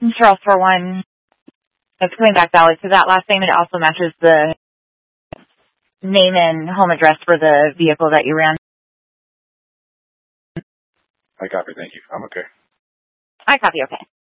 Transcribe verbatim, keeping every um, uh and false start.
Charles for one. It's coming back valid. So that last name, it also matches the name and home address for the vehicle that you ran. I copy. Thank you. I'm okay. I copy. Okay.